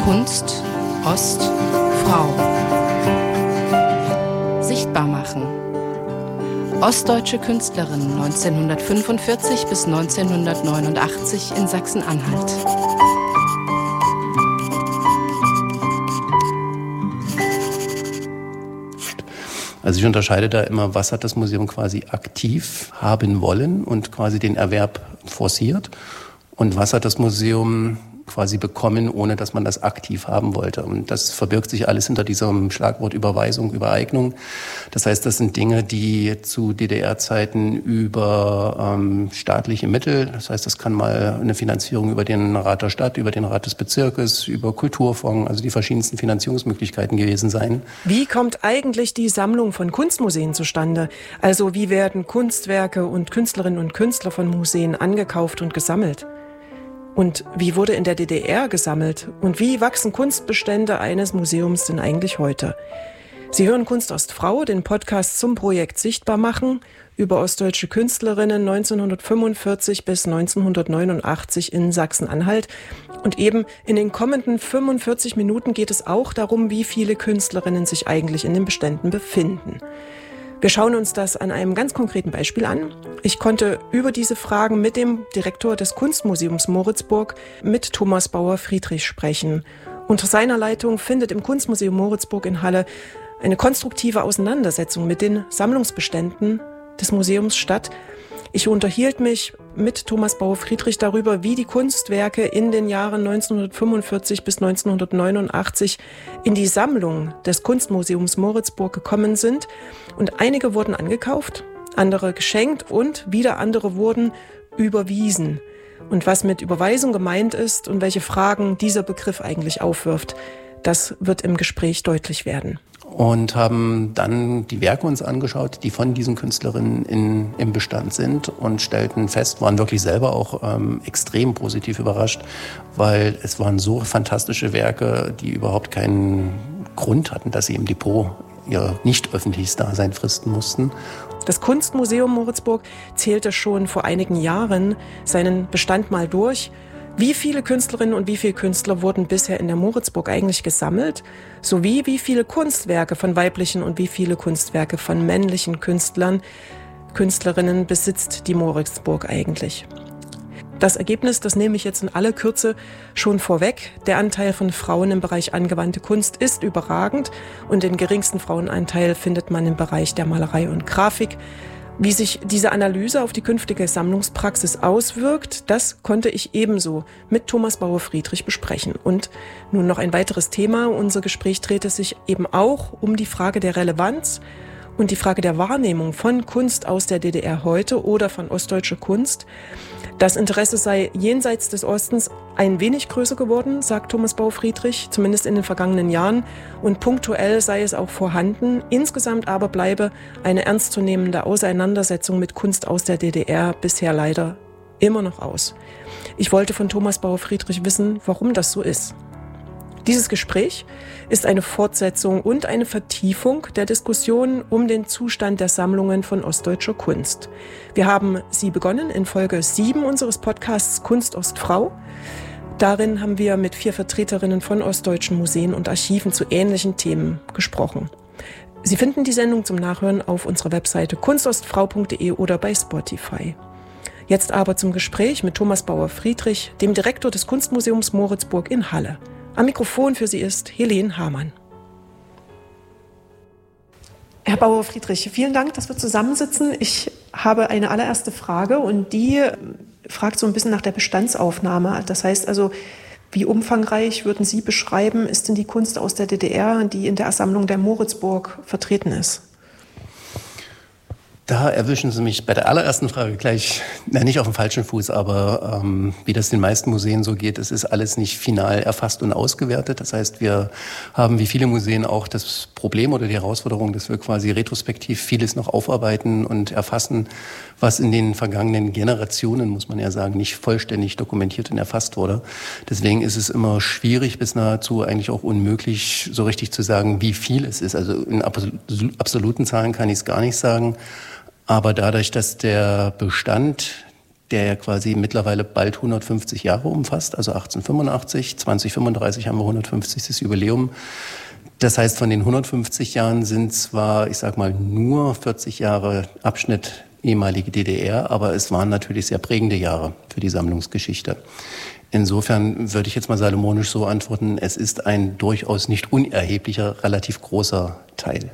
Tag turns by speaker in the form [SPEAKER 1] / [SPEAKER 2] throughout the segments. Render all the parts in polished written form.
[SPEAKER 1] Kunst, Ost, Frau. Sichtbar machen. Ostdeutsche Künstlerin 1945 bis 1989 in Sachsen-Anhalt.
[SPEAKER 2] Also ich unterscheide da immer, was hat das Museum quasi aktiv haben wollen und quasi den Erwerb forciert und was hat das Museum quasi bekommen, ohne dass man das aktiv haben wollte. Und das verbirgt sich alles hinter diesem Schlagwort Überweisung, Übereignung. Das heißt, das sind Dinge, die zu DDR-Zeiten über staatliche Mittel, das heißt, das kann mal eine Finanzierung über den Rat der Stadt, über den Rat des Bezirkes, über Kulturfonds, also die verschiedensten Finanzierungsmöglichkeiten gewesen sein.
[SPEAKER 3] Wie kommt eigentlich die Sammlung von Kunstmuseen zustande? Also wie werden Kunstwerke und Künstlerinnen und Künstler von Museen angekauft und gesammelt? Und wie wurde in der DDR gesammelt? Und wie wachsen Kunstbestände eines Museums denn eigentlich heute? Sie hören Kunst Ostfrau, den Podcast zum Projekt Sichtbar machen über ostdeutsche Künstlerinnen 1945 bis 1989 in Sachsen-Anhalt. Und eben in den kommenden 45 Minuten geht es auch darum, wie viele Künstlerinnen sich eigentlich in den Beständen befinden. Wir schauen uns das an einem ganz konkreten Beispiel an. Ich konnte über diese Fragen mit dem Direktor des Kunstmuseums Moritzburg, mit Thomas Bauer-Friedrich, sprechen. Unter seiner Leitung findet im Kunstmuseum Moritzburg in Halle eine konstruktive Auseinandersetzung mit den Sammlungsbeständen des Museums statt. Ich unterhielt mich mit Thomas Bauer-Friedrich darüber, wie die Kunstwerke in den Jahren 1945 bis 1989 in die Sammlung des Kunstmuseums Moritzburg gekommen sind. Und einige wurden angekauft, andere geschenkt und wieder andere wurden überwiesen. Und was mit Überweisung gemeint ist und welche Fragen dieser Begriff eigentlich aufwirft, das wird im Gespräch deutlich werden.
[SPEAKER 2] Und haben dann die Werke uns angeschaut, die von diesen Künstlerinnen im Bestand sind und stellten fest, waren wirklich selber auch extrem positiv überrascht, weil es waren so fantastische Werke, die überhaupt keinen Grund hatten, dass sie im Depot ihr nicht öffentliches Dasein fristen mussten.
[SPEAKER 3] Das Kunstmuseum Moritzburg zählte schon vor einigen Jahren seinen Bestand mal durch. Wie viele Künstlerinnen und wie viele Künstler wurden bisher in der Moritzburg eigentlich gesammelt? Sowie wie viele Kunstwerke von weiblichen und wie viele Kunstwerke von männlichen Künstlerinnen besitzt die Moritzburg eigentlich? Das Ergebnis, das nehme ich jetzt in aller Kürze schon vorweg. Der Anteil von Frauen im Bereich angewandte Kunst ist überragend und den geringsten Frauenanteil findet man im Bereich der Malerei und Grafik. Wie sich diese Analyse auf die künftige Sammlungspraxis auswirkt, das konnte ich ebenso mit Thomas Bauer-Friedrich besprechen. Und nun noch ein weiteres Thema. Unser Gespräch drehte sich eben auch um die Frage der Relevanz und die Frage der Wahrnehmung von Kunst aus der DDR heute oder von ostdeutscher Kunst. Das Interesse sei jenseits des Ostens ein wenig größer geworden, sagt Thomas Bauer-Friedrich, zumindest in den vergangenen Jahren. Und punktuell sei es auch vorhanden. Insgesamt aber bleibe eine ernstzunehmende Auseinandersetzung mit Kunst aus der DDR bisher leider immer noch aus. Ich wollte von Thomas Bauer-Friedrich wissen, warum das so ist. Dieses Gespräch ist eine Fortsetzung und eine Vertiefung der Diskussion um den Zustand der Sammlungen von ostdeutscher Kunst. Wir haben sie begonnen in Folge 7 unseres Podcasts Kunst Ostfrau. Darin haben wir mit 4 Vertreterinnen von ostdeutschen Museen und Archiven zu ähnlichen Themen gesprochen. Sie finden die Sendung zum Nachhören auf unserer Webseite kunstostfrau.de oder bei Spotify. Jetzt aber zum Gespräch mit Thomas Bauer-Friedrich, dem Direktor des Kunstmuseums Moritzburg in Halle. Am Mikrofon für Sie ist Helene Hamann. Herr Bauer-Friedrich, vielen Dank, dass wir zusammensitzen. Ich habe eine allererste Frage und die fragt so ein bisschen nach der Bestandsaufnahme. Das heißt also, wie umfangreich würden Sie beschreiben, ist denn die Kunst aus der DDR, die in der Sammlung der Moritzburg vertreten ist?
[SPEAKER 2] Da erwischen Sie mich bei der allerersten Frage gleich, nicht auf dem falschen Fuß, aber wie das den meisten Museen so geht, es ist alles nicht final erfasst und ausgewertet. Das heißt, wir haben wie viele Museen auch das Problem oder die Herausforderung, dass wir quasi retrospektiv vieles noch aufarbeiten und erfassen, was in den vergangenen Generationen, muss man ja sagen, nicht vollständig dokumentiert und erfasst wurde. Deswegen ist es immer schwierig bis nahezu eigentlich auch unmöglich, so richtig zu sagen, wie viel es ist. Also in absoluten Zahlen kann ich es gar nicht sagen. Aber dadurch, dass der Bestand der ja quasi mittlerweile bald 150 Jahre umfasst, also 1885, 2035 haben wir 150. Jubiläum. Das heißt, von den 150 Jahren sind zwar, ich sag mal, nur 40 Jahre Abschnitt ehemalige DDR, aber es waren natürlich sehr prägende Jahre für die Sammlungsgeschichte. Insofern würde ich jetzt mal salomonisch so antworten, es ist ein durchaus nicht unerheblicher, relativ großer Teil.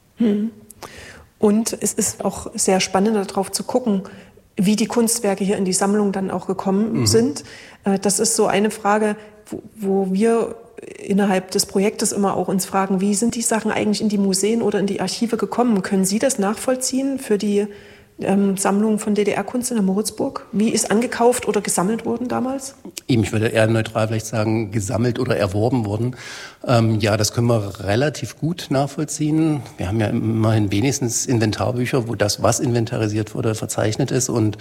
[SPEAKER 3] Und es ist auch sehr spannend, darauf zu gucken, wie die Kunstwerke hier in die Sammlung dann auch gekommen sind. Das ist so eine Frage, wo wir innerhalb des Projektes immer auch uns fragen, wie sind die Sachen eigentlich in die Museen oder in die Archive gekommen? Können Sie das nachvollziehen für die Sammlung von DDR-Kunst in der Moritzburg? Wie ist angekauft oder gesammelt worden damals?
[SPEAKER 2] Ich würde eher neutral vielleicht sagen, gesammelt oder erworben worden. Ja, das können wir relativ gut nachvollziehen. Wir haben ja immerhin wenigstens Inventarbücher, wo das, was inventarisiert wurde, verzeichnet ist. Und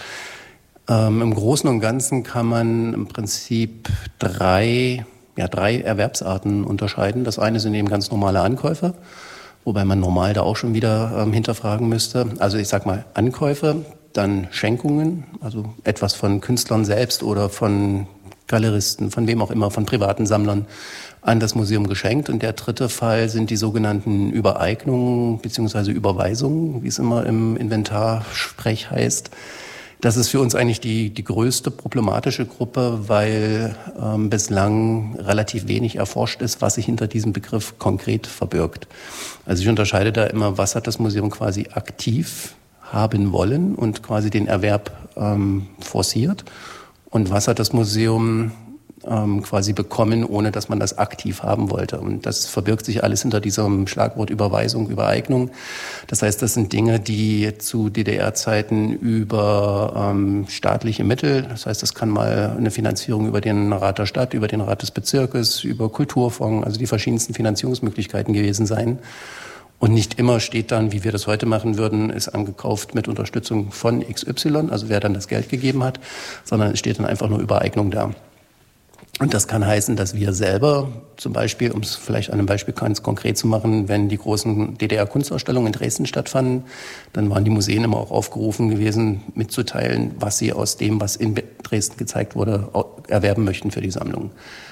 [SPEAKER 2] im Großen und Ganzen kann man im Prinzip drei Erwerbsarten unterscheiden. Das eine sind eben ganz normale Ankäufe, wobei man normal da auch schon wieder hinterfragen müsste. Also ich sag mal Ankäufe, dann Schenkungen, also etwas von Künstlern selbst oder von Galeristen, von wem auch immer, von privaten Sammlern an das Museum geschenkt. Und der dritte Fall sind die sogenannten Übereignungen bzw. Überweisungen, wie es immer im Inventarsprech heißt. Das ist für uns eigentlich die größte problematische Gruppe, weil bislang relativ wenig erforscht ist, was sich hinter diesem Begriff konkret verbirgt. Also ich unterscheide da immer, was hat das Museum quasi aktiv haben wollen und quasi den Erwerb forciert und was hat das Museum quasi bekommen, ohne dass man das aktiv haben wollte. Und das verbirgt sich alles hinter diesem Schlagwort Überweisung, Übereignung. Das heißt, das sind Dinge, die zu DDR-Zeiten über staatliche Mittel, das heißt, das kann mal eine Finanzierung über den Rat der Stadt, über den Rat des Bezirkes, über Kulturfonds, also die verschiedensten Finanzierungsmöglichkeiten gewesen sein. Und nicht immer steht dann, wie wir das heute machen würden, ist angekauft mit Unterstützung von XY, also wer dann das Geld gegeben hat, sondern es steht dann einfach nur Übereignung da. Und das kann heißen, dass wir selber zum Beispiel, um es vielleicht an einem Beispiel ganz konkret zu machen, wenn die großen DDR-Kunstausstellungen in Dresden stattfanden, dann waren die Museen immer auch aufgerufen gewesen, mitzuteilen, was sie aus dem, was in Dresden gezeigt wurde, erwerben möchten für die Sammlung.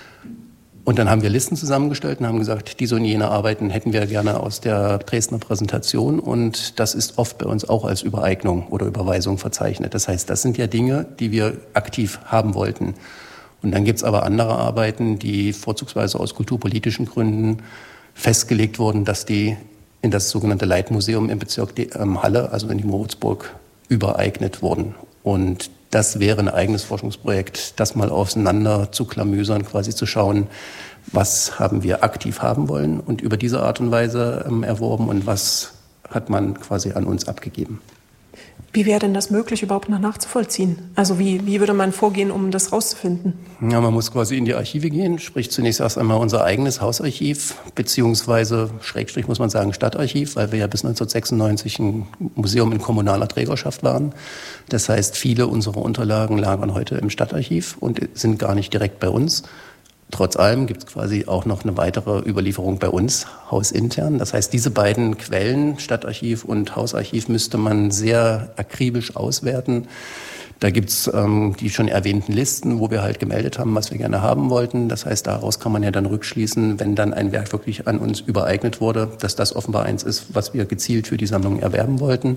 [SPEAKER 2] Und dann haben wir Listen zusammengestellt und haben gesagt, diese und jene Arbeiten hätten wir gerne aus der Dresdner Präsentation. Und das ist oft bei uns auch als Übereignung oder Überweisung verzeichnet. Das heißt, das sind ja Dinge, die wir aktiv haben wollten. Und dann gibt's aber andere Arbeiten, die vorzugsweise aus kulturpolitischen Gründen festgelegt wurden, dass die in das sogenannte Leitmuseum im Bezirk Halle, also in die Moritzburg, übereignet wurden. Und das wäre ein eigenes Forschungsprojekt, das mal auseinander zu klamüsern, quasi zu schauen, was haben wir aktiv haben wollen und über diese Art und Weise erworben und was hat man quasi an uns abgegeben.
[SPEAKER 3] Wie wäre denn das möglich, überhaupt noch nachzuvollziehen? Also wie würde man vorgehen, um das rauszufinden?
[SPEAKER 2] Ja, man muss quasi in die Archive gehen, sprich zunächst erst einmal unser eigenes Hausarchiv, beziehungsweise Schrägstrich muss man sagen Stadtarchiv, weil wir ja bis 1996 ein Museum in kommunaler Trägerschaft waren. Das heißt, viele unserer Unterlagen lagern heute im Stadtarchiv und sind gar nicht direkt bei uns. Trotz allem gibt es quasi auch noch eine weitere Überlieferung bei uns, hausintern. Das heißt, diese beiden Quellen, Stadtarchiv und Hausarchiv, müsste man sehr akribisch auswerten. Da gibt's die schon erwähnten Listen, wo wir halt gemeldet haben, was wir gerne haben wollten. Das heißt, daraus kann man ja dann rückschließen, wenn dann ein Werk wirklich an uns übereignet wurde, dass das offenbar eins ist, was wir gezielt für die Sammlung erwerben wollten.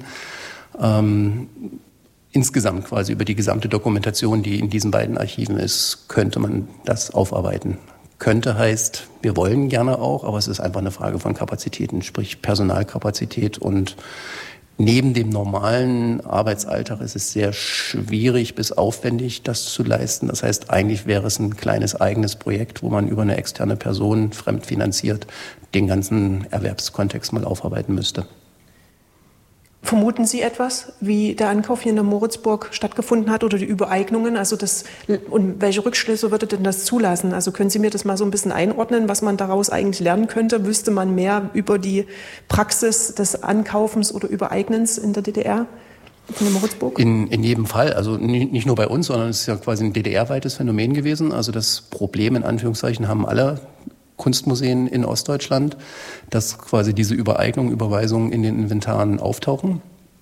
[SPEAKER 2] Insgesamt quasi über die gesamte Dokumentation, die in diesen beiden Archiven ist, könnte man das aufarbeiten. Könnte heißt, wir wollen gerne auch, aber es ist einfach eine Frage von Kapazitäten, sprich Personalkapazität. Und neben dem normalen Arbeitsalltag ist es sehr schwierig bis aufwendig, das zu leisten. Das heißt, eigentlich wäre es ein kleines eigenes Projekt, wo man über eine externe Person fremdfinanziert den ganzen Erwerbskontext mal aufarbeiten müsste.
[SPEAKER 3] Vermuten Sie etwas, wie der Ankauf hier in der Moritzburg stattgefunden hat oder die Übereignungen? Also und welche Rückschlüsse würde denn das zulassen? Also können Sie mir das mal so ein bisschen einordnen, was man daraus eigentlich lernen könnte? Wüsste man mehr über die Praxis des Ankaufens oder Übereignens in der DDR? In der Moritzburg?
[SPEAKER 2] In jedem Fall. Also nicht nur bei uns, sondern es ist ja quasi ein DDR-weites Phänomen gewesen. Also das Problem in Anführungszeichen haben alle Kunstmuseen in Ostdeutschland, dass quasi diese Übereignung, Überweisungen in den Inventaren auftauchen.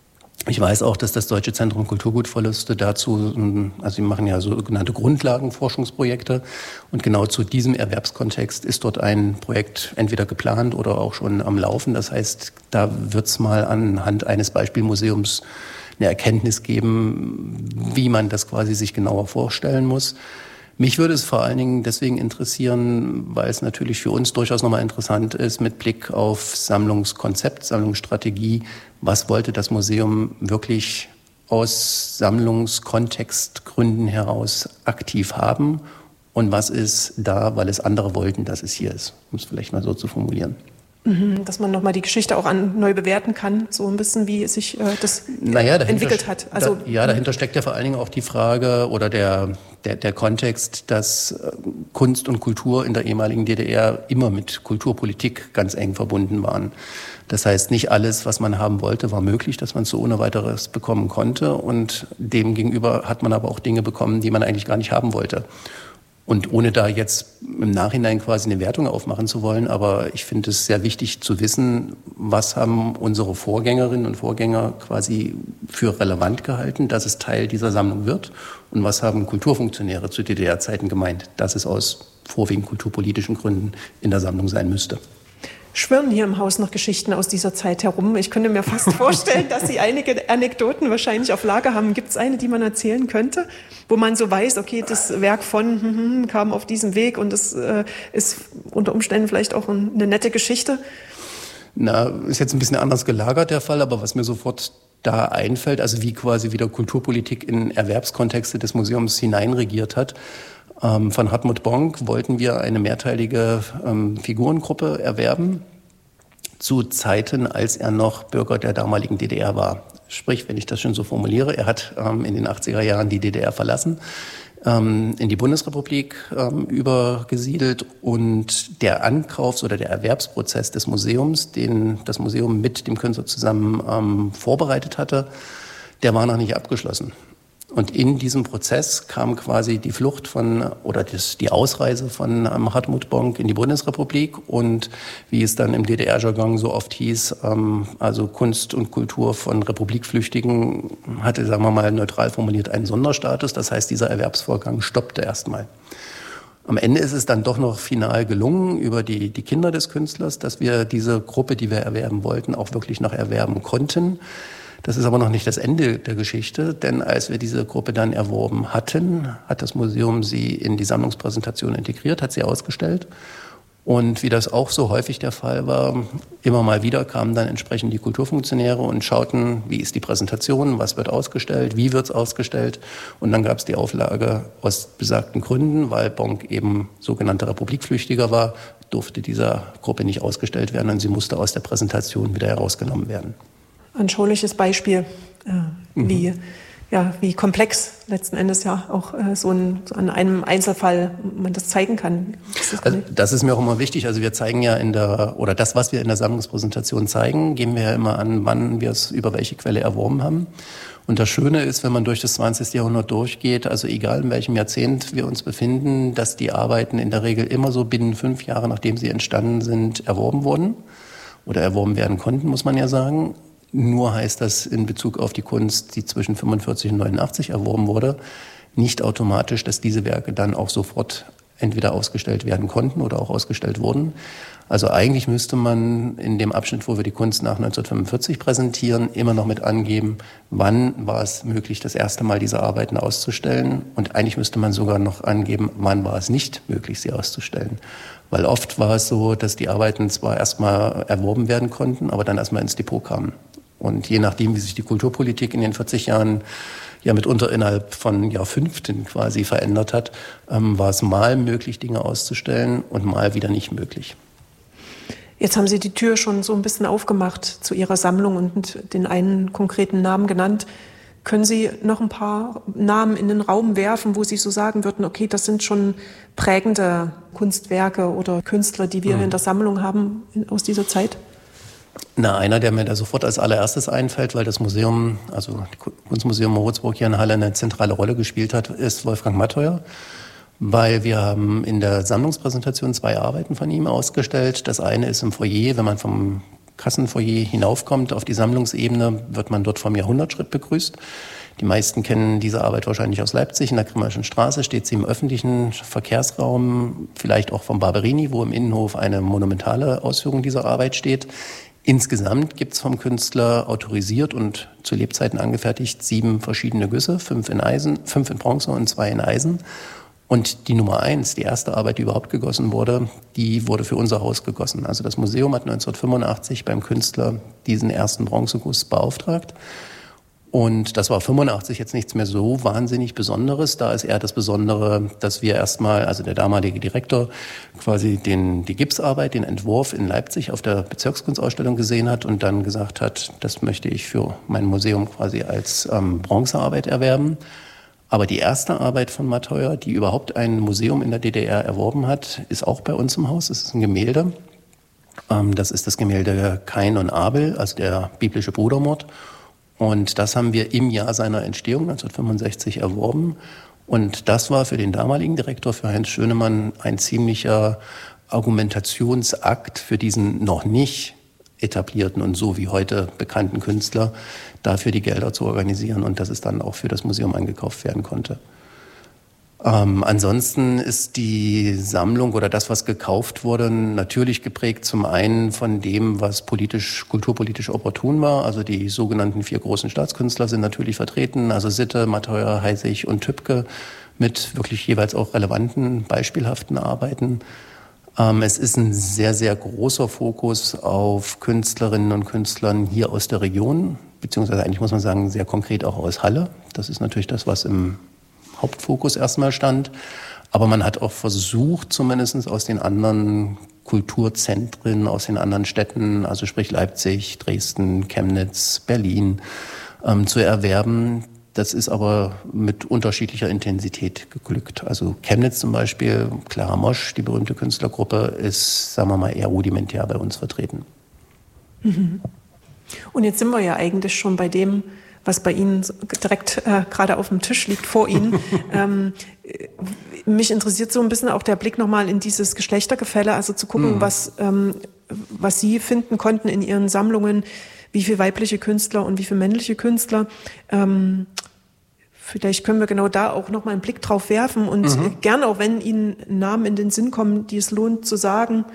[SPEAKER 2] Ich weiß auch, dass das Deutsche Zentrum Kulturgutverluste dazu, also sie machen ja sogenannte Grundlagenforschungsprojekte und genau zu diesem Erwerbskontext ist dort ein Projekt entweder geplant oder auch schon am Laufen. Das heißt, da wird es mal anhand eines Beispielmuseums eine Erkenntnis geben, wie man das quasi sich genauer vorstellen muss. Mich würde es vor allen Dingen deswegen interessieren, weil es natürlich für uns durchaus nochmal interessant ist, mit Blick auf Sammlungskonzept, Sammlungsstrategie. Was wollte das Museum wirklich aus Sammlungskontextgründen heraus aktiv haben? Und was ist da, weil es andere wollten, dass es hier ist? Um es vielleicht mal so zu formulieren.
[SPEAKER 3] Dass man nochmal die Geschichte auch neu bewerten kann, so ein bisschen, wie sich das entwickelt hat. Also,
[SPEAKER 2] dahinter steckt ja vor allen Dingen auch die Frage oder der Kontext, dass Kunst und Kultur in der ehemaligen DDR immer mit Kulturpolitik ganz eng verbunden waren. Das heißt, nicht alles, was man haben wollte, war möglich, dass man es so ohne weiteres bekommen konnte. Und demgegenüber hat man aber auch Dinge bekommen, die man eigentlich gar nicht haben wollte. Und ohne da jetzt im Nachhinein quasi eine Wertung aufmachen zu wollen, aber ich finde es sehr wichtig zu wissen, was haben unsere Vorgängerinnen und Vorgänger quasi für relevant gehalten, dass es Teil dieser Sammlung wird und was haben Kulturfunktionäre zu DDR-Zeiten gemeint, dass es aus vorwiegend kulturpolitischen Gründen in der Sammlung sein müsste.
[SPEAKER 3] Schwirren hier im Haus noch Geschichten aus dieser Zeit herum? Ich könnte mir fast vorstellen, dass Sie einige Anekdoten wahrscheinlich auf Lager haben. Gibt es eine, die man erzählen könnte, wo man so weiß, okay, das Werk von kam auf diesem Weg und das ist unter Umständen vielleicht auch eine nette Geschichte?
[SPEAKER 2] Ist jetzt ein bisschen anders gelagert der Fall, aber was mir sofort da einfällt, also wie quasi wieder Kulturpolitik in Erwerbskontexte des Museums hineinregiert hat. Von Hartmut Bonk wollten wir eine mehrteilige Figurengruppe erwerben, zu Zeiten, als er noch Bürger der damaligen DDR war. Sprich, wenn ich das schon so formuliere, er hat in den 80er Jahren die DDR verlassen, in die Bundesrepublik übergesiedelt und der Ankaufs- oder der Erwerbsprozess des Museums, den das Museum mit dem Künstler zusammen vorbereitet hatte, der war noch nicht abgeschlossen. Und in diesem Prozess kam quasi die Flucht die Ausreise von Hartmut Bonk in die Bundesrepublik und wie es dann im DDR-Jargon so oft hieß, also Kunst und Kultur von Republikflüchtigen hatte, sagen wir mal neutral formuliert, einen Sonderstatus. Das heißt, dieser Erwerbsvorgang stoppte erstmal. Am Ende ist es dann doch noch final gelungen über die Kinder des Künstlers, dass wir diese Gruppe, die wir erwerben wollten, auch wirklich noch erwerben konnten. Das ist aber noch nicht das Ende der Geschichte, denn als wir diese Gruppe dann erworben hatten, hat das Museum sie in die Sammlungspräsentation integriert, hat sie ausgestellt. Und wie das auch so häufig der Fall war, immer mal wieder kamen dann entsprechend die Kulturfunktionäre und schauten, wie ist die Präsentation, was wird ausgestellt, wie wird es ausgestellt. Und dann gab es die Auflage aus besagten Gründen, weil Bonk eben sogenannter Republikflüchtiger war, durfte dieser Gruppe nicht ausgestellt werden und sie musste aus der Präsentation wieder herausgenommen werden.
[SPEAKER 3] Anschauliches Beispiel, wie komplex letzten Endes ja auch an einem Einzelfall man das zeigen kann.
[SPEAKER 2] Das ist mir auch immer wichtig. Also wir zeigen ja das, was wir in der Sammlungspräsentation zeigen, geben wir ja immer an, wann wir es über welche Quelle erworben haben. Und das Schöne ist, wenn man durch das 20. Jahrhundert durchgeht, also egal in welchem Jahrzehnt wir uns befinden, dass die Arbeiten in der Regel immer so binnen 5 Jahre, nachdem sie entstanden sind, erworben wurden oder erworben werden konnten, muss man ja sagen. Nur heißt das in Bezug auf die Kunst, die zwischen 45 und 89 erworben wurde, nicht automatisch, dass diese Werke dann auch sofort entweder ausgestellt werden konnten oder auch ausgestellt wurden. Also eigentlich müsste man in dem Abschnitt, wo wir die Kunst nach 1945 präsentieren, immer noch mit angeben, wann war es möglich, das erste Mal diese Arbeiten auszustellen. Und eigentlich müsste man sogar noch angeben, wann war es nicht möglich, sie auszustellen. Weil oft war es so, dass die Arbeiten zwar erstmal erworben werden konnten, aber dann erstmal ins Depot kamen. Und je nachdem, wie sich die Kulturpolitik in den 40 Jahren ja mitunter innerhalb von Jahrfünften quasi verändert hat, war es mal möglich, Dinge auszustellen und mal wieder nicht möglich.
[SPEAKER 3] Jetzt haben Sie die Tür schon so ein bisschen aufgemacht zu Ihrer Sammlung und den einen konkreten Namen genannt. Können Sie noch ein paar Namen in den Raum werfen, wo Sie so sagen würden, okay, das sind schon prägende Kunstwerke oder Künstler, die wir in der Sammlung haben aus dieser Zeit?
[SPEAKER 2] Einer, der mir da sofort als allererstes einfällt, weil das Museum, also das Kunstmuseum Moritzburg hier in Halle eine zentrale Rolle gespielt hat, ist Wolfgang Matteuer. Weil wir haben in der Sammlungspräsentation 2 Arbeiten von ihm ausgestellt. Das eine ist im Foyer, wenn man vom Kassenfoyer hinaufkommt auf die Sammlungsebene, wird man dort vom Jahrhundertschritt begrüßt. Die meisten kennen diese Arbeit wahrscheinlich aus Leipzig. In der Grimmerschen Straße steht sie im öffentlichen Verkehrsraum, vielleicht auch vom Barberini, wo im Innenhof eine monumentale Ausführung dieser Arbeit steht. Insgesamt gibt es vom Künstler autorisiert und zu Lebzeiten angefertigt 7 verschiedene Güsse, 5 in Bronze und 2 in Eisen. Und die Nummer 1, die erste Arbeit, die überhaupt gegossen wurde, die wurde für unser Haus gegossen. Also das Museum hat 1985 beim Künstler diesen ersten Bronzeguss beauftragt. Und das war 85 jetzt nichts mehr so wahnsinnig Besonderes. Da ist eher das Besondere, dass wir erstmal, also der damalige Direktor, quasi die Gipsarbeit, den Entwurf in Leipzig auf der Bezirkskunstausstellung gesehen hat und dann gesagt hat, das möchte ich für mein Museum quasi als Bronzearbeit erwerben. Aber die erste Arbeit von Matheuer, die überhaupt ein Museum in der DDR erworben hat, ist auch bei uns im Haus. Das ist ein Gemälde. Das ist das Gemälde Kain und Abel, also der biblische Brudermord. Und das haben wir im Jahr seiner Entstehung 1965 erworben. Und das war für den damaligen Direktor, für Heinz Schönemann, ein ziemlicher Argumentationsakt für diesen noch nicht etablierten und so wie heute bekannten Künstler, dafür die Gelder zu organisieren und dass es dann auch für das Museum eingekauft werden konnte. Ansonsten ist die Sammlung oder das, was gekauft wurde, natürlich geprägt zum einen von dem, was kulturpolitisch opportun war. Also die sogenannten 4 großen Staatskünstler sind natürlich vertreten, also Sitte, Matheuer, Heisig und Tübke mit wirklich jeweils auch relevanten, beispielhaften Arbeiten. Es ist ein sehr, sehr großer Fokus auf Künstlerinnen und Künstlern hier aus der Region, beziehungsweise eigentlich muss man sagen, sehr konkret auch aus Halle. Das ist natürlich das, was im Hauptfokus erstmal stand. Aber man hat auch versucht, zumindest aus den anderen Kulturzentren, aus den anderen Städten, also sprich Leipzig, Dresden, Chemnitz, Berlin, zu erwerben. Das ist aber mit unterschiedlicher Intensität geglückt. Also Chemnitz zum Beispiel, Clara Mosch, die berühmte Künstlergruppe, ist, sagen wir mal, eher rudimentär bei uns vertreten.
[SPEAKER 3] Mhm. Und jetzt sind wir ja eigentlich schon bei dem, was bei Ihnen direkt gerade auf dem Tisch liegt, vor Ihnen. Mich interessiert so ein bisschen auch der Blick nochmal in dieses Geschlechtergefälle, also zu gucken, was Sie finden konnten in Ihren Sammlungen, wie viele weibliche Künstler und wie viele männliche Künstler. Vielleicht können wir genau da auch nochmal einen Blick drauf werfen und gern auch, wenn Ihnen Namen in den Sinn kommen, die es lohnt zu sagen,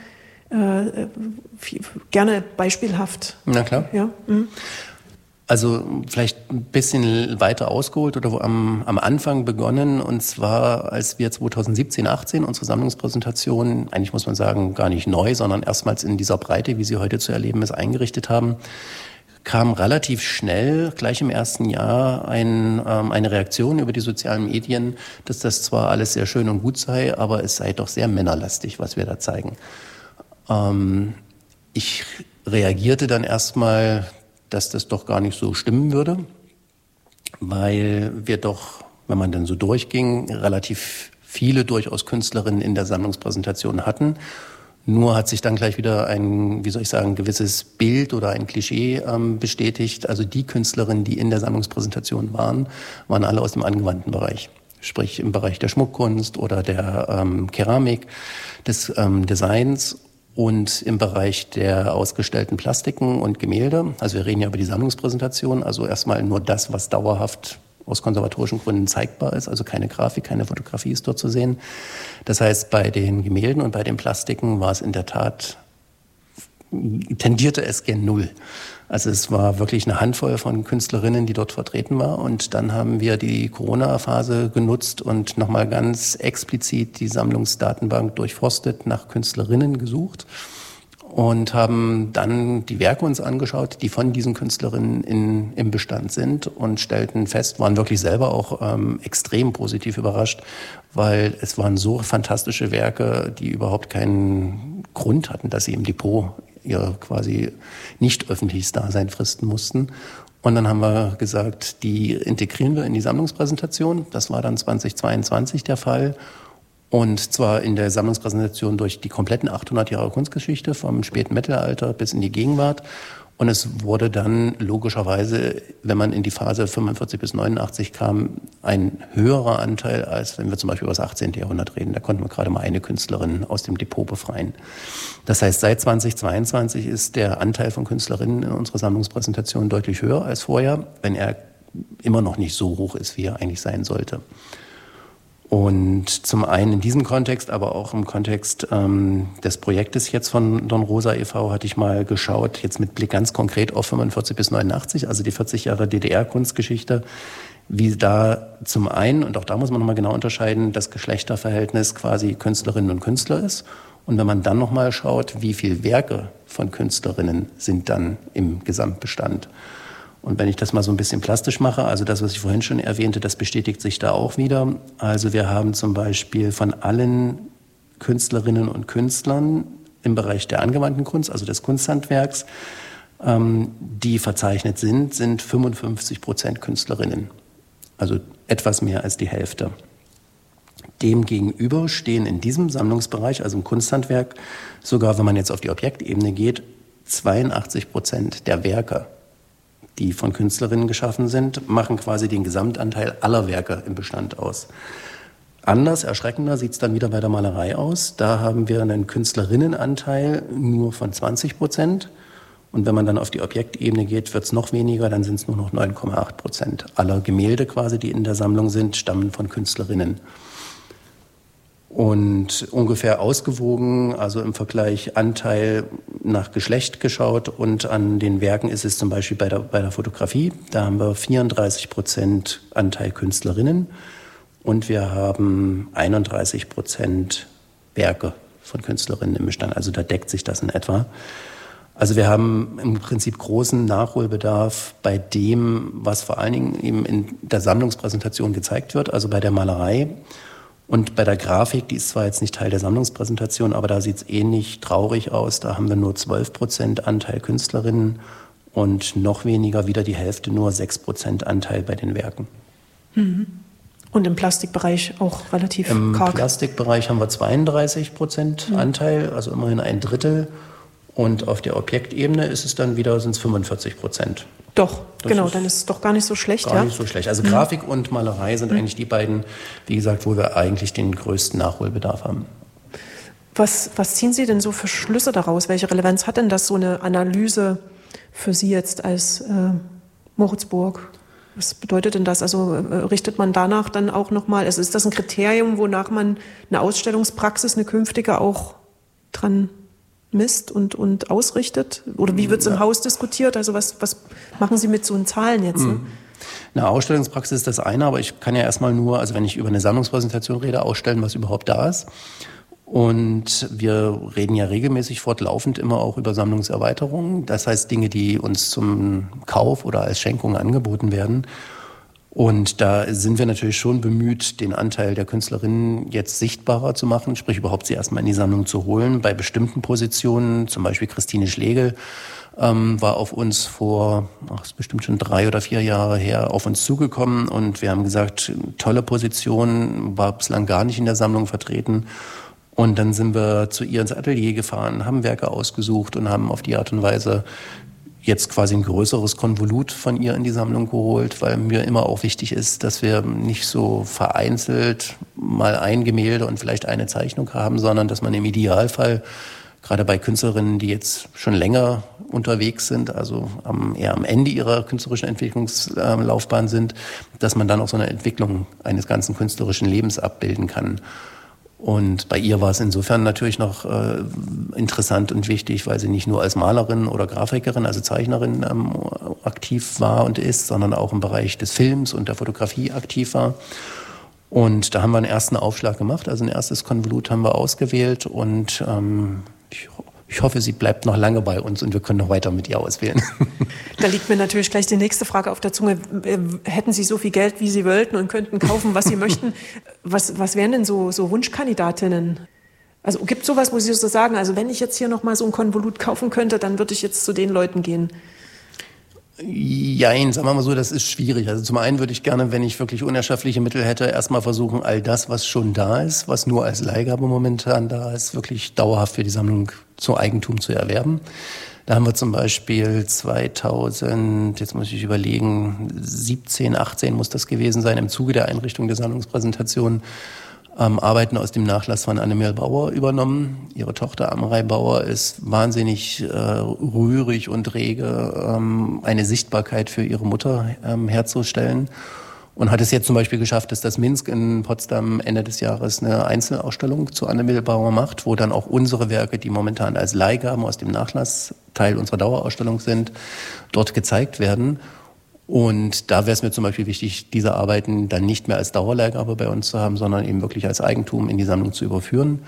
[SPEAKER 3] gerne beispielhaft.
[SPEAKER 2] Na klar.
[SPEAKER 3] Ja.
[SPEAKER 2] Also vielleicht ein bisschen weiter ausgeholt oder am Anfang begonnen. Und zwar, als wir 2017, 18 unsere Sammlungspräsentation, eigentlich muss man sagen, gar nicht neu, sondern erstmals in dieser Breite, wie sie heute zu erleben ist, eingerichtet haben, kam relativ schnell, gleich im ersten Jahr, eine Reaktion über die sozialen Medien, dass das zwar alles sehr schön und gut sei, aber es sei doch sehr männerlastig, was wir da zeigen. Ich reagierte dann erstmal, dass das doch gar nicht so stimmen würde, weil wir doch, wenn man dann so durchging, relativ viele durchaus Künstlerinnen in der Sammlungspräsentation hatten. Nur hat sich dann gleich wieder ein, gewisses Bild oder ein Klischee bestätigt. Also die Künstlerinnen, die in der Sammlungspräsentation waren alle aus dem angewandten Bereich. Sprich im Bereich der Schmuckkunst oder der Keramik, des Designs. Und im Bereich der ausgestellten Plastiken und Gemälde, also wir reden ja über die Sammlungspräsentation, also erstmal nur das, was dauerhaft aus konservatorischen Gründen zeigbar ist, also keine Grafik, keine Fotografie ist dort zu sehen. Das heißt, bei den Gemälden und bei den Plastiken war es in der Tat, tendierte es gen Null. Also es war wirklich eine Handvoll von Künstlerinnen, die dort vertreten war. Und dann haben wir die Corona-Phase genutzt und nochmal ganz explizit die Sammlungsdatenbank durchforstet, nach Künstlerinnen gesucht und haben dann die Werke uns angeschaut, die von diesen Künstlerinnen im Bestand sind und stellten fest, waren wirklich selber auch extrem positiv überrascht, weil es waren so fantastische Werke, die überhaupt keinen Grund hatten, dass sie im Depot ihr quasi nicht öffentliches Dasein fristen mussten. Und dann haben wir gesagt, die integrieren wir in die Sammlungspräsentation. Das war dann 2022 der Fall. Und zwar in der Sammlungspräsentation durch die kompletten 800 Jahre Kunstgeschichte, vom späten Mittelalter bis in die Gegenwart. Und es wurde dann logischerweise, wenn man in die Phase 45 bis 89 kam, ein höherer Anteil, als wenn wir zum Beispiel über das 18. Jahrhundert reden. Da konnten wir gerade mal eine Künstlerin aus dem Depot befreien. Das heißt, seit 2022 ist der Anteil von Künstlerinnen in unserer Sammlungspräsentation deutlich höher als vorher, wenn er immer noch nicht so hoch ist, wie er eigentlich sein sollte. Und zum einen in diesem Kontext, aber auch im Kontext des Projektes jetzt von Don Rosa e.V. hatte ich mal geschaut, jetzt mit Blick ganz konkret auf 45 bis 89, also die 40 Jahre DDR-Kunstgeschichte, wie da zum einen, und auch da muss man nochmal genau unterscheiden, das Geschlechterverhältnis quasi Künstlerinnen und Künstler ist. Und wenn man dann nochmal schaut, wie viele Werke von Künstlerinnen sind dann im Gesamtbestand. Und wenn ich das mal so ein bisschen plastisch mache, also das, was ich vorhin schon erwähnte, das bestätigt sich da auch wieder. Also wir haben zum Beispiel von allen Künstlerinnen und Künstlern im Bereich der angewandten Kunst, also des Kunsthandwerks, die verzeichnet sind 55% Künstlerinnen. Also etwas mehr als die Hälfte. Demgegenüber stehen in diesem Sammlungsbereich, also im Kunsthandwerk, sogar wenn man jetzt auf die Objektebene geht, 82% der Werke, die von Künstlerinnen geschaffen sind, machen quasi den Gesamtanteil aller Werke im Bestand aus. Anders, erschreckender sieht es dann wieder bei der Malerei aus. Da haben wir einen Künstlerinnenanteil nur von 20%. Und wenn man dann auf die Objektebene geht, wird es noch weniger, dann sind es nur noch 9,8%. Aller Gemälde quasi, die in der Sammlung sind, stammen von Künstlerinnen. Und ungefähr ausgewogen, also im Vergleich Anteil nach Geschlecht geschaut, und an den Werken ist es zum Beispiel bei der Fotografie, da haben wir 34% Anteil Künstlerinnen und wir haben 31% Werke von Künstlerinnen im Bestand, also da deckt sich das in etwa. Also wir haben im Prinzip großen Nachholbedarf bei dem, was vor allen Dingen eben in der Sammlungspräsentation gezeigt wird, also bei der Malerei. Und bei der Grafik, die ist zwar jetzt nicht Teil der Sammlungspräsentation, aber da sieht es ähnlich traurig aus. Da haben wir nur 12% Anteil Künstlerinnen und noch weniger, wieder die Hälfte, nur 6% Anteil bei den Werken.
[SPEAKER 3] Und im Plastikbereich auch relativ
[SPEAKER 2] karg? Im
[SPEAKER 3] Plastikbereich
[SPEAKER 2] haben wir 32% Anteil, also immerhin ein Drittel. Und auf der Objektebene ist es dann wieder, sind es 45%.
[SPEAKER 3] Doch, das genau, dann ist es doch gar nicht so schlecht.
[SPEAKER 2] Gar nicht so schlecht. Also Grafik und Malerei sind eigentlich die beiden, wie gesagt, wo wir eigentlich den größten Nachholbedarf haben.
[SPEAKER 3] Was ziehen Sie denn so für Schlüsse daraus? Welche Relevanz hat denn das, so eine Analyse für Sie jetzt als Moritzburg? Was bedeutet denn das? Also richtet man danach dann auch nochmal, also ist das ein Kriterium, wonach man eine Ausstellungspraxis, eine künftige auch dran misst und ausrichtet? Oder wie wird es im Haus diskutiert? Also was machen Sie mit so Zahlen jetzt? Ne?
[SPEAKER 2] Eine Ausstellungspraxis ist das eine, aber ich kann ja erstmal nur, also wenn ich über eine Sammlungspräsentation rede, ausstellen, was überhaupt da ist. Und wir reden ja regelmäßig fortlaufend immer auch über Sammlungserweiterungen. Das heißt Dinge, die uns zum Kauf oder als Schenkung angeboten werden. Und da sind wir natürlich schon bemüht, den Anteil der Künstlerinnen jetzt sichtbarer zu machen, sprich überhaupt sie erstmal in die Sammlung zu holen. Bei bestimmten Positionen, zum Beispiel Christine Schlegel, war auf uns vor, ist bestimmt schon 3 oder 4 Jahre her, auf uns zugekommen. Und wir haben gesagt, tolle Position, war bislang gar nicht in der Sammlung vertreten. Und dann sind wir zu ihr ins Atelier gefahren, haben Werke ausgesucht und haben auf die Art und Weise jetzt quasi ein größeres Konvolut von ihr in die Sammlung geholt, weil mir immer auch wichtig ist, dass wir nicht so vereinzelt mal ein Gemälde und vielleicht eine Zeichnung haben, sondern dass man im Idealfall, gerade bei Künstlerinnen, die jetzt schon länger unterwegs sind, also eher am Ende ihrer künstlerischen Entwicklungslaufbahn sind, dass man dann auch so eine Entwicklung eines ganzen künstlerischen Lebens abbilden kann. Und bei ihr war es insofern natürlich noch interessant und wichtig, weil sie nicht nur als Malerin oder Grafikerin, also Zeichnerin aktiv war und ist, sondern auch im Bereich des Films und der Fotografie aktiv war. Und da haben wir einen ersten Aufschlag gemacht, also ein erstes Konvolut haben wir ausgewählt und ich hoffe, sie bleibt noch lange bei uns und wir können noch weiter mit ihr auswählen.
[SPEAKER 3] Da liegt mir natürlich gleich die nächste Frage auf der Zunge. Hätten Sie so viel Geld, wie Sie wollten und könnten kaufen, was Sie möchten, was wären denn so Wunschkandidatinnen? Also gibt es sowas, wo Sie so sagen, also wenn ich jetzt hier noch mal so ein Konvolut kaufen könnte, dann würde ich jetzt zu den Leuten gehen?
[SPEAKER 2] Jein, sagen wir mal so, das ist schwierig. Also zum einen würde ich gerne, wenn ich wirklich unerschöpfliche Mittel hätte, erstmal versuchen, all das, was schon da ist, was nur als Leihgabe momentan da ist, wirklich dauerhaft für die Sammlung zu Eigentum zu erwerben. Da haben wir zum Beispiel 2000, jetzt muss ich überlegen, 17, 18 muss das gewesen sein, im Zuge der Einrichtung der Sammlungspräsentation, Arbeiten aus dem Nachlass von Annemel Bauer übernommen. Ihre Tochter Amrei Bauer ist wahnsinnig rührig und rege, eine Sichtbarkeit für ihre Mutter herzustellen. Und hat es jetzt zum Beispiel geschafft, dass das Minsk in Potsdam Ende des Jahres eine Einzelausstellung zu Annemel Bauer macht, wo dann auch unsere Werke, die momentan als Leihgaben aus dem Nachlass Teil unserer Dauerausstellung sind, dort gezeigt werden. Und da wäre es mir zum Beispiel wichtig, diese Arbeiten dann nicht mehr als Dauerleihgabe bei uns zu haben, sondern eben wirklich als Eigentum in die Sammlung zu überführen.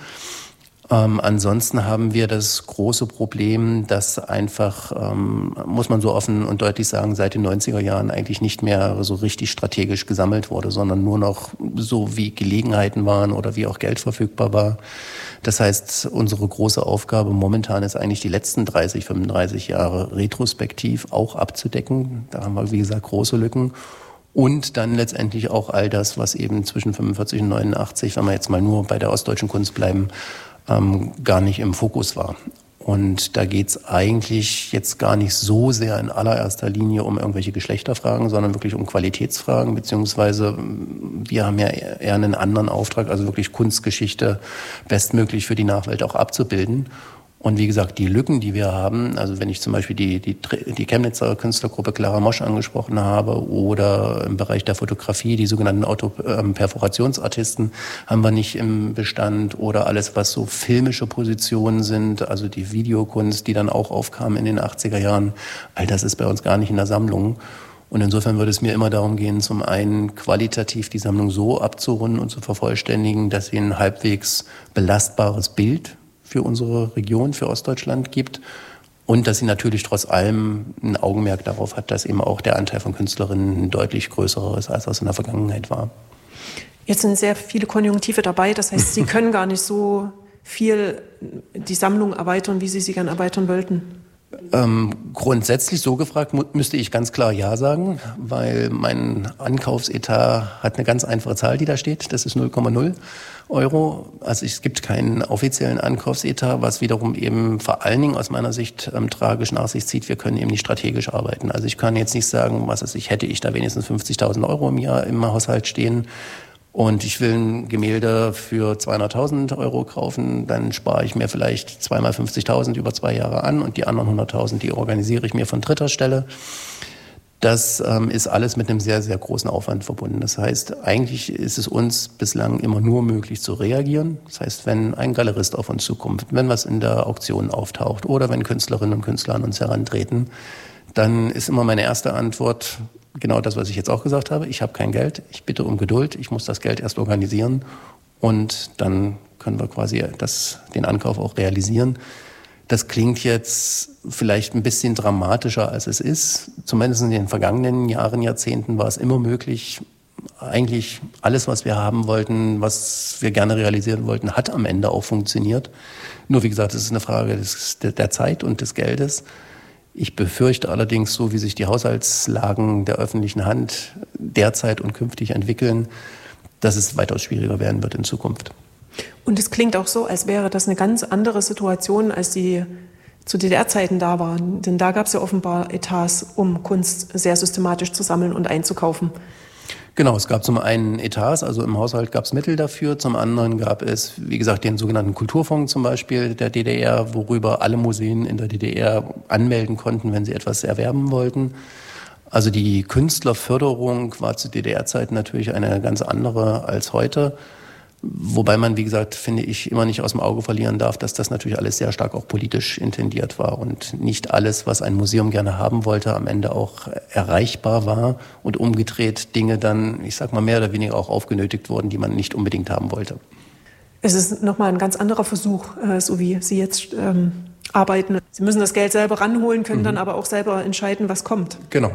[SPEAKER 2] Ansonsten haben wir das große Problem, dass einfach, muss man so offen und deutlich sagen, seit den 90er Jahren eigentlich nicht mehr so richtig strategisch gesammelt wurde, sondern nur noch so wie Gelegenheiten waren oder wie auch Geld verfügbar war. Das heißt, unsere große Aufgabe momentan ist eigentlich die letzten 30, 35 Jahre retrospektiv auch abzudecken. Da haben wir, wie gesagt, große Lücken. Und dann letztendlich auch all das, was eben zwischen 45 und 89, wenn wir jetzt mal nur bei der ostdeutschen Kunst bleiben, gar nicht im Fokus war. Und da geht's eigentlich jetzt gar nicht so sehr in allererster Linie um irgendwelche Geschlechterfragen, sondern wirklich um Qualitätsfragen, beziehungsweise wir haben ja eher einen anderen Auftrag, also wirklich Kunstgeschichte bestmöglich für die Nachwelt auch abzubilden. Und wie gesagt, die Lücken, die wir haben, also wenn ich zum Beispiel die Chemnitzer Künstlergruppe Clara Mosch angesprochen habe oder im Bereich der Fotografie die sogenannten Perforationsartisten haben wir nicht im Bestand oder alles, was so filmische Positionen sind, also die Videokunst, die dann auch aufkam in den 80er Jahren, all das ist bei uns gar nicht in der Sammlung. Und insofern würde es mir immer darum gehen, zum einen qualitativ die Sammlung so abzurunden und zu vervollständigen, dass sie ein halbwegs belastbares Bild für unsere Region, für Ostdeutschland gibt und dass sie natürlich trotz allem ein Augenmerk darauf hat, dass eben auch der Anteil von Künstlerinnen ein deutlich größerer ist, als das in der Vergangenheit war.
[SPEAKER 3] Jetzt sind sehr viele Konjunktive dabei, das heißt, Sie können gar nicht so viel die Sammlung erweitern, wie Sie sie gerne erweitern wollten.
[SPEAKER 2] Grundsätzlich so gefragt müsste ich ganz klar Ja sagen, weil mein Ankaufsetat hat eine ganz einfache Zahl, die da steht, das ist 0,0 €. Also es gibt keinen offiziellen Ankaufsetat, was wiederum eben vor allen Dingen aus meiner Sicht tragisch nach sich zieht, wir können eben nicht strategisch arbeiten. Also ich kann jetzt nicht sagen, hätte ich da wenigstens 50.000 € im Jahr im Haushalt stehen, und ich will ein Gemälde für 200.000 € kaufen, dann spare ich mir vielleicht zweimal 50.000 über 2 Jahre an und die anderen 100.000, die organisiere ich mir von dritter Stelle. Das ist alles mit einem sehr, sehr großen Aufwand verbunden. Das heißt, eigentlich ist es uns bislang immer nur möglich zu reagieren. Das heißt, wenn ein Galerist auf uns zukommt, wenn was in der Auktion auftaucht oder wenn Künstlerinnen und Künstler an uns herantreten, dann ist immer meine erste Antwort genau das, was ich jetzt auch gesagt habe. Ich habe kein Geld, ich bitte um Geduld, ich muss das Geld erst organisieren und dann können wir quasi den Ankauf auch realisieren. Das klingt jetzt vielleicht ein bisschen dramatischer, als es ist. Zumindest in den vergangenen Jahren, Jahrzehnten war es immer möglich. Eigentlich alles, was wir haben wollten, was wir gerne realisieren wollten, hat am Ende auch funktioniert. Nur wie gesagt, es ist eine Frage der Zeit und des Geldes. Ich befürchte allerdings, so wie sich die Haushaltslagen der öffentlichen Hand derzeit und künftig entwickeln, dass es weitaus schwieriger werden wird in Zukunft.
[SPEAKER 3] Und es klingt auch so, als wäre das eine ganz andere Situation, als die zu DDR-Zeiten da waren. Denn da gab es ja offenbar Etats, um Kunst sehr systematisch zu sammeln und einzukaufen.
[SPEAKER 2] Genau, es gab zum einen Etats, also im Haushalt gab es Mittel dafür. Zum anderen gab es, wie gesagt, den sogenannten Kulturfonds zum Beispiel der DDR, worüber alle Museen in der DDR anmelden konnten, wenn sie etwas erwerben wollten. Also die Künstlerförderung war zu DDR-Zeiten natürlich eine ganz andere als heute. Wobei man, wie gesagt, finde ich, immer nicht aus dem Auge verlieren darf, dass das natürlich alles sehr stark auch politisch intendiert war und nicht alles, was ein Museum gerne haben wollte, am Ende auch erreichbar war und umgedreht Dinge dann, ich sag mal, mehr oder weniger auch aufgenötigt wurden, die man nicht unbedingt haben wollte.
[SPEAKER 3] Es ist nochmal ein ganz anderer Versuch, so wie Sie jetzt arbeiten. Sie müssen das Geld selber ranholen, können dann aber auch selber entscheiden, was kommt.
[SPEAKER 2] Genau.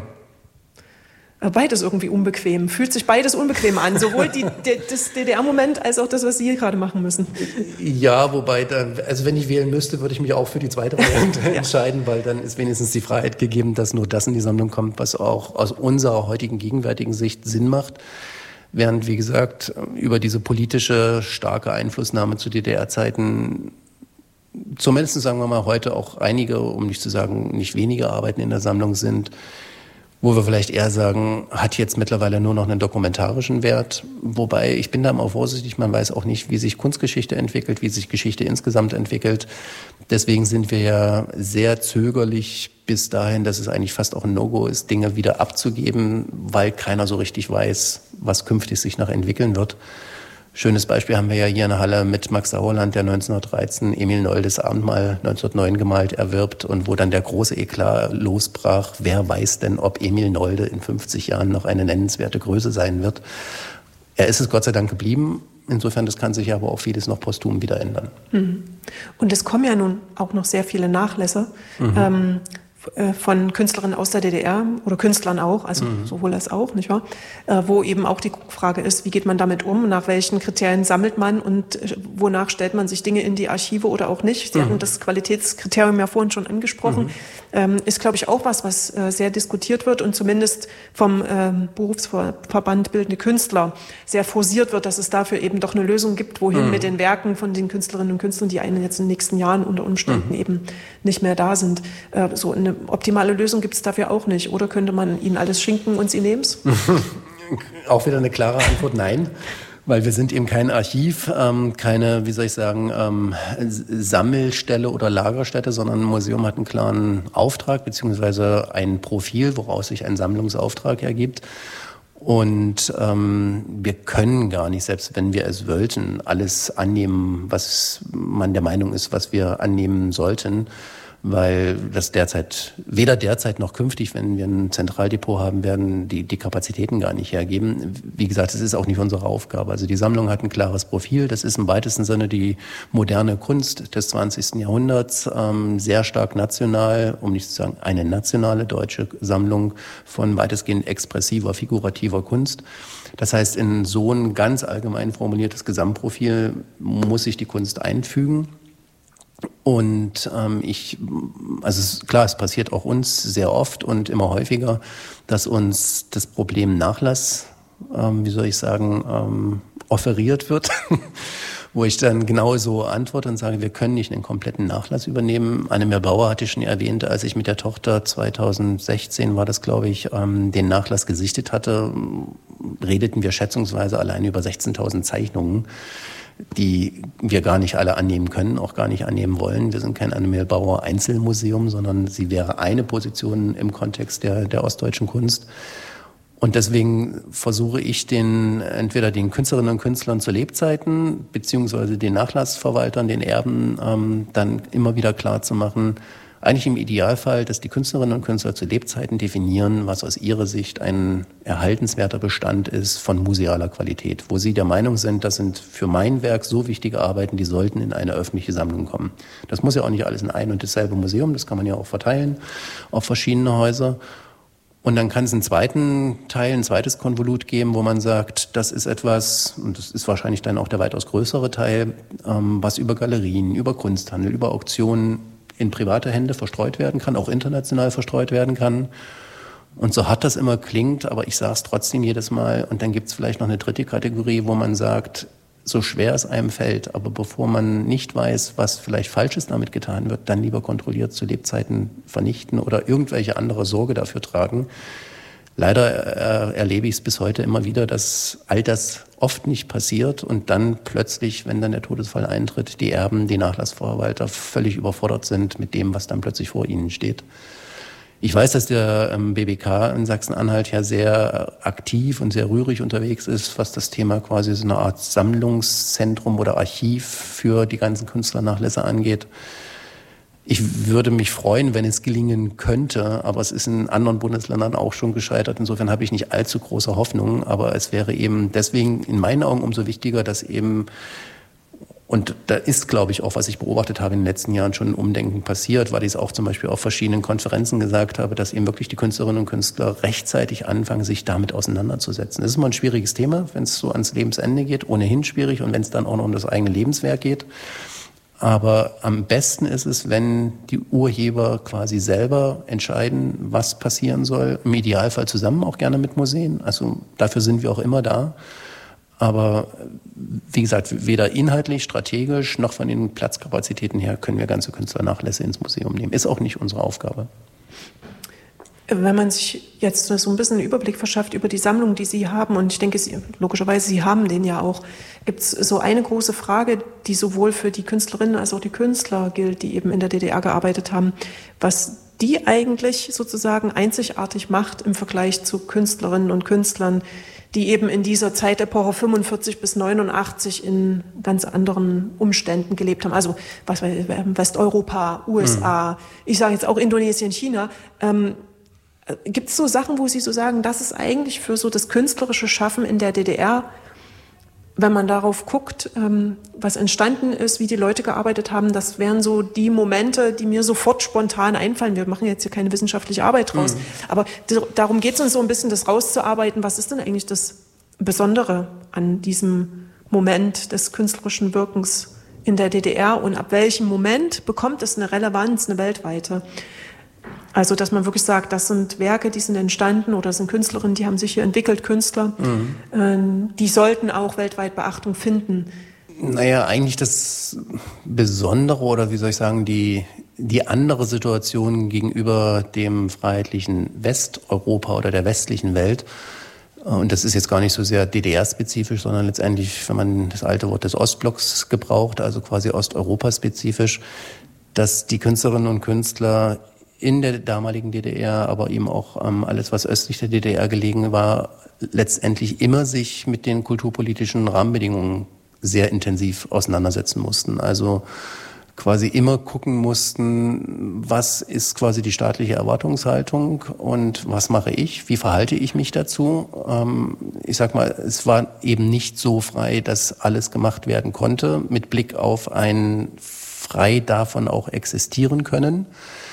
[SPEAKER 3] Beides irgendwie unbequem. Fühlt sich beides unbequem an. Sowohl das DDR-Moment als auch das, was Sie hier gerade machen müssen.
[SPEAKER 2] Ja, wobei, also wenn ich wählen müsste, würde ich mich auch für die zweite Variante entscheiden, weil dann ist wenigstens die Freiheit gegeben, dass nur das in die Sammlung kommt, was auch aus unserer heutigen gegenwärtigen Sicht Sinn macht. Während, wie gesagt, über diese politische starke Einflussnahme zu DDR-Zeiten zumindest sagen wir mal heute auch einige, um nicht zu sagen nicht wenige Arbeiten in der Sammlung sind, wo wir vielleicht eher sagen, hat jetzt mittlerweile nur noch einen dokumentarischen Wert. Wobei, ich bin da mal vorsichtig, man weiß auch nicht, wie sich Kunstgeschichte entwickelt, wie sich Geschichte insgesamt entwickelt. Deswegen sind wir ja sehr zögerlich bis dahin, dass es eigentlich fast auch ein No-Go ist, Dinge wieder abzugeben, weil keiner so richtig weiß, was künftig sich noch entwickeln wird. Schönes Beispiel haben wir ja hier in der Halle mit Max Sauerland, der 1913 Emil Noldes Abendmahl 1909 gemalt erwirbt und wo dann der große Eklat losbrach. Wer weiß denn, ob Emil Nolde in 50 Jahren noch eine nennenswerte Größe sein wird? Er ist es Gott sei Dank geblieben. Insofern, das kann sich aber auch vieles noch posthum wieder ändern.
[SPEAKER 3] Und es kommen ja nun auch noch sehr viele Nachlässe. Von Künstlerinnen aus der DDR oder Künstlern auch, also sowohl als auch, nicht wahr? Wo eben auch die Frage ist, wie geht man damit um, nach welchen Kriterien sammelt man und wonach stellt man sich Dinge in die Archive oder auch nicht. Sie hatten das Qualitätskriterium ja vorhin schon angesprochen. Ist, glaube ich, auch was sehr diskutiert wird und zumindest vom Berufsverband Bildende Künstler sehr forciert wird, dass es dafür eben doch eine Lösung gibt, wohin mit den Werken von den Künstlerinnen und Künstlern, die einen jetzt in den nächsten Jahren unter Umständen eben nicht mehr da sind. So eine optimale Lösung gibt es dafür auch nicht. Oder könnte man ihnen alles schinken und sie nehmen's?
[SPEAKER 2] Auch wieder eine klare Antwort, nein. Weil wir sind eben kein Archiv, keine, wie soll ich sagen, Sammelstelle oder Lagerstätte, sondern ein Museum hat einen klaren Auftrag beziehungsweise ein Profil, woraus sich ein Sammlungsauftrag ergibt. Und wir können gar nicht, selbst wenn wir es wollten, alles annehmen, was man der Meinung ist, was wir annehmen sollten. Weil das weder derzeit noch künftig, wenn wir ein Zentraldepot haben werden, die Kapazitäten gar nicht hergeben. Wie gesagt, es ist auch nicht unsere Aufgabe. Also die Sammlung hat ein klares Profil. Das ist im weitesten Sinne die moderne Kunst des 20. Jahrhunderts, sehr stark national, um nicht zu sagen eine nationale deutsche Sammlung von weitestgehend expressiver, figurativer Kunst. Das heißt, in so ein ganz allgemein formuliertes Gesamtprofil muss sich die Kunst einfügen. Und es passiert auch uns sehr oft und immer häufiger, dass uns das Problem Nachlass, offeriert wird, wo ich dann genauso antworte und sage, wir können nicht einen kompletten Nachlass übernehmen. Annemir Bauer hatte schon erwähnt, als ich mit der Tochter 2016 war das, glaube ich, den Nachlass gesichtet hatte, redeten wir schätzungsweise allein über 16.000 Zeichnungen, die wir gar nicht alle annehmen können, auch gar nicht annehmen wollen. Wir sind kein Annemir Bauer Einzelmuseum, sondern sie wäre eine Position im Kontext der ostdeutschen Kunst. Und deswegen versuche ich entweder den Künstlerinnen und Künstlern zu Lebzeiten, beziehungsweise den Nachlassverwaltern, den Erben, dann immer wieder klar zu machen, eigentlich im Idealfall, dass die Künstlerinnen und Künstler zu Lebzeiten definieren, was aus ihrer Sicht ein erhaltenswerter Bestand ist von musealer Qualität, wo sie der Meinung sind, das sind für mein Werk so wichtige Arbeiten, die sollten in eine öffentliche Sammlung kommen. Das muss ja auch nicht alles in ein und dasselbe Museum, das kann man ja auch verteilen auf verschiedene Häuser. Und dann kann es ein zweites Konvolut geben, wo man sagt, das ist etwas, und das ist wahrscheinlich dann auch der weitaus größere Teil, was über Galerien, über Kunsthandel, über Auktionen in private Hände verstreut werden kann, auch international verstreut werden kann. Und so hart das immer klingt, aber ich sage es trotzdem jedes Mal. Und dann gibt es vielleicht noch eine dritte Kategorie, wo man sagt, so schwer es einem fällt, aber bevor man nicht weiß, was vielleicht Falsches damit getan wird, dann lieber kontrolliert zu Lebzeiten vernichten oder irgendwelche andere Sorge dafür tragen. Leider erlebe ich es bis heute immer wieder, dass all das oft nicht passiert und dann plötzlich, wenn dann der Todesfall eintritt, die Erben, die Nachlassverwalter völlig überfordert sind mit dem, was dann plötzlich vor ihnen steht. Ich weiß, dass der BBK in Sachsen-Anhalt ja sehr aktiv und sehr rührig unterwegs ist, was das Thema quasi so eine Art Sammlungszentrum oder Archiv für die ganzen Künstlernachlässe angeht. Ich würde mich freuen, wenn es gelingen könnte, aber es ist in anderen Bundesländern auch schon gescheitert. Insofern habe ich nicht allzu große Hoffnung, aber es wäre eben deswegen in meinen Augen umso wichtiger, dass eben, und da ist, glaube ich, auch, was ich beobachtet habe in den letzten Jahren, schon ein Umdenken passiert, weil ich es auch zum Beispiel auf verschiedenen Konferenzen gesagt habe, dass eben wirklich die Künstlerinnen und Künstler rechtzeitig anfangen, sich damit auseinanderzusetzen. Das ist immer ein schwieriges Thema, wenn es so ans Lebensende geht, ohnehin schwierig und wenn es dann auch noch um das eigene Lebenswerk geht. Aber am besten ist es, wenn die Urheber quasi selber entscheiden, was passieren soll. Im Idealfall zusammen, auch gerne mit Museen. Also dafür sind wir auch immer da. Aber wie gesagt, weder inhaltlich, strategisch noch von den Platzkapazitäten her können wir ganze Künstlernachlässe ins Museum nehmen. Ist auch nicht unsere Aufgabe.
[SPEAKER 3] Wenn man sich jetzt so ein bisschen einen Überblick verschafft über die Sammlung, die Sie haben, und ich denke, logischerweise, Sie haben den ja auch, gibt es so eine große Frage, die sowohl für die Künstlerinnen als auch die Künstler gilt, die eben in der DDR gearbeitet haben, was die eigentlich sozusagen einzigartig macht im Vergleich zu Künstlerinnen und Künstlern, die eben in dieser Zeitepoche 45 bis 89 in ganz anderen Umständen gelebt haben. Also was Westeuropa, USA, ich sage jetzt auch Indonesien, China. Gibt es so Sachen, wo Sie so sagen, das ist eigentlich für so das künstlerische Schaffen in der DDR, wenn man darauf guckt, was entstanden ist, wie die Leute gearbeitet haben, das wären so die Momente, die mir sofort spontan einfallen. Wir machen jetzt hier keine wissenschaftliche Arbeit draus, aber darum geht es uns so ein bisschen, das rauszuarbeiten. Was ist denn eigentlich das Besondere an diesem Moment des künstlerischen Wirkens in der DDR und ab welchem Moment bekommt es eine Relevanz, eine weltweite? Also, dass man wirklich sagt, das sind Werke, die sind entstanden oder sind Künstlerinnen, die haben sich hier entwickelt, Künstler, die sollten auch weltweit Beachtung finden.
[SPEAKER 2] Naja, eigentlich das Besondere oder wie soll ich sagen, die andere Situation gegenüber dem freiheitlichen Westeuropa oder der westlichen Welt. Und das ist jetzt gar nicht so sehr DDR-spezifisch, sondern letztendlich, wenn man das alte Wort des Ostblocks gebraucht, also quasi Osteuropa-spezifisch, dass die Künstlerinnen und Künstler in der damaligen DDR, aber eben auch alles, was östlich der DDR gelegen war, letztendlich immer sich mit den kulturpolitischen Rahmenbedingungen sehr intensiv auseinandersetzen mussten. Also quasi immer gucken mussten, was ist quasi die staatliche Erwartungshaltung und was mache ich, wie verhalte ich mich dazu. Ich sag mal, es war eben nicht so frei, dass alles gemacht werden konnte, mit Blick auf ein frei davon auch existieren können.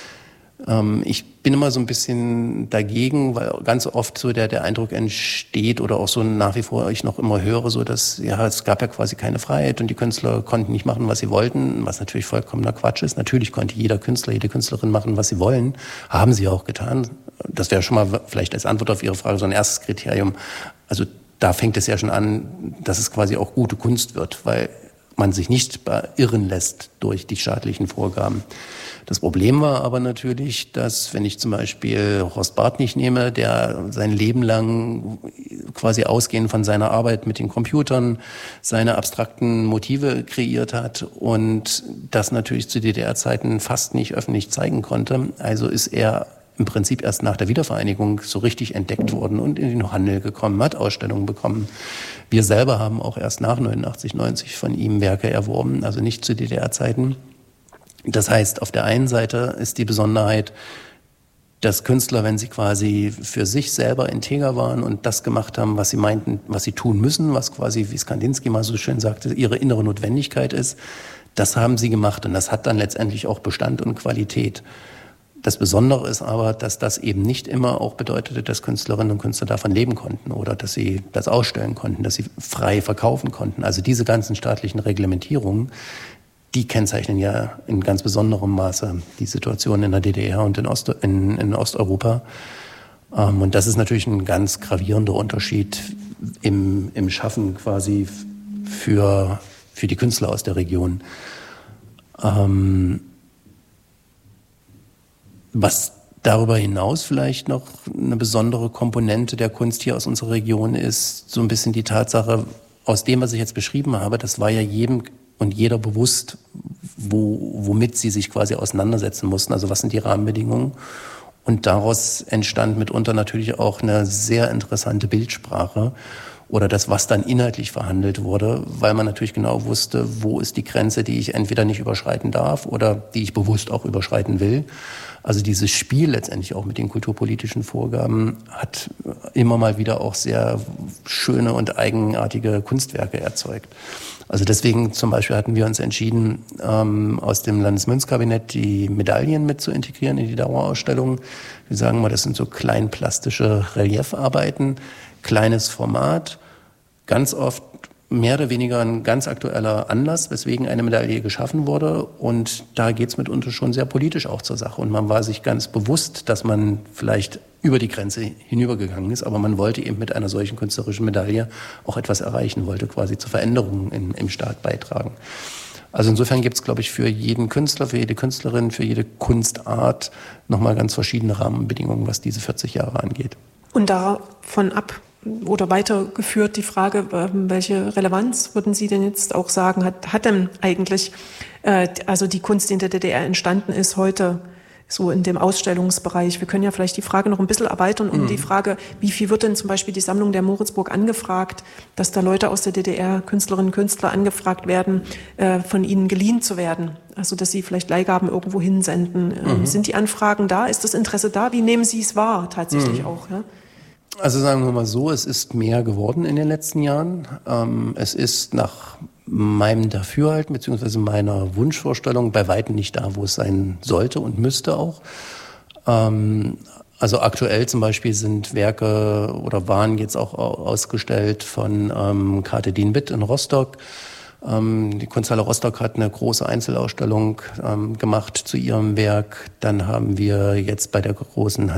[SPEAKER 2] Ich bin immer so ein bisschen dagegen, weil ganz oft so der Eindruck entsteht oder auch so nach wie vor ich noch immer höre, so dass ja es gab ja quasi keine Freiheit und die Künstler konnten nicht machen, was sie wollten, was natürlich vollkommener Quatsch ist. Natürlich konnte jeder Künstler, jede Künstlerin machen, was sie wollen, haben sie auch getan. Das wäre schon mal vielleicht als Antwort auf Ihre Frage so ein erstes Kriterium. Also da fängt es ja schon an, dass es quasi auch gute Kunst wird, weil man sich nicht beirren lässt durch die staatlichen Vorgaben. Das Problem war aber natürlich, dass, wenn ich zum Beispiel Horst Bartnig nehme, der sein Leben lang quasi ausgehend von seiner Arbeit mit den Computern seine abstrakten Motive kreiert hat und das natürlich zu DDR-Zeiten fast nicht öffentlich zeigen konnte. Also ist er im Prinzip erst nach der Wiedervereinigung so richtig entdeckt worden und in den Handel gekommen, hat Ausstellungen bekommen. Wir selber haben auch erst nach 89, 90 von ihm Werke erworben, also nicht zu DDR-Zeiten. Das heißt, auf der einen Seite ist die Besonderheit, dass Künstler, wenn sie quasi für sich selber integer waren und das gemacht haben, was sie meinten, was sie tun müssen, was quasi, wie Kandinsky mal so schön sagte, ihre innere Notwendigkeit ist, das haben sie gemacht und das hat dann letztendlich auch Bestand und Qualität. Das Besondere ist aber, dass das eben nicht immer auch bedeutete, dass Künstlerinnen und Künstler davon leben konnten oder dass sie das ausstellen konnten, dass sie frei verkaufen konnten. Also diese ganzen staatlichen Reglementierungen, die kennzeichnen ja in ganz besonderem Maße die Situation in der DDR und in Osteuropa. Und das ist natürlich ein ganz gravierender Unterschied im Schaffen quasi für die Künstler aus der Region. Was darüber hinaus vielleicht noch eine besondere Komponente der Kunst hier aus unserer Region ist, so ein bisschen die Tatsache, aus dem, was ich jetzt beschrieben habe, das war ja jedem und jeder bewusst, womit sie sich quasi auseinandersetzen mussten. Also was sind die Rahmenbedingungen? Und daraus entstand mitunter natürlich auch eine sehr interessante Bildsprache oder das, was dann inhaltlich verhandelt wurde, weil man natürlich genau wusste, wo ist die Grenze, die ich entweder nicht überschreiten darf oder die ich bewusst auch überschreiten will. Also dieses Spiel letztendlich auch mit den kulturpolitischen Vorgaben hat immer mal wieder auch sehr schöne und eigenartige Kunstwerke erzeugt. Also deswegen zum Beispiel hatten wir uns entschieden, aus dem Landesmünzkabinett die Medaillen mit zu integrieren in die Dauerausstellung. Wir sagen mal, das sind so kleinplastische Reliefarbeiten, kleines Format, ganz oft mehr oder weniger ein ganz aktueller Anlass, weswegen eine Medaille geschaffen wurde. Und da geht es mitunter schon sehr politisch auch zur Sache. Und man war sich ganz bewusst, dass man vielleicht über die Grenze hinübergegangen ist, aber man wollte eben mit einer solchen künstlerischen Medaille auch etwas erreichen, wollte quasi zu Veränderungen im Staat beitragen. Also insofern gibt es, glaube ich, für jeden Künstler, für jede Künstlerin, für jede Kunstart nochmal ganz verschiedene Rahmenbedingungen, was diese 40 Jahre angeht.
[SPEAKER 3] Und davon ab oder weitergeführt die Frage, welche Relevanz würden Sie denn jetzt auch sagen, hat denn eigentlich also die Kunst, die in der DDR entstanden ist, heute so in dem Ausstellungsbereich? Wir können ja vielleicht die Frage noch ein bisschen erweitern um die Frage, wie viel wird denn zum Beispiel die Sammlung der Moritzburg angefragt, dass da Leute aus der DDR, Künstlerinnen und Künstler angefragt werden, von ihnen geliehen zu werden, also dass sie vielleicht Leihgaben irgendwo hinsenden. Sind die Anfragen da? Ist das Interesse da? Wie nehmen Sie es wahr tatsächlich auch? Ja?
[SPEAKER 2] Also sagen wir mal so, es ist mehr geworden in den letzten Jahren. Es ist nach meinem Dafürhalten bzw. meiner Wunschvorstellung bei weitem nicht da, wo es sein sollte und müsste auch. Also aktuell zum Beispiel sind Werke oder waren jetzt auch ausgestellt von Kate Dien-Witt in Rostock. Die Kunsthalle Rostock hat eine große Einzelausstellung gemacht zu ihrem Werk. Dann haben wir jetzt bei der großen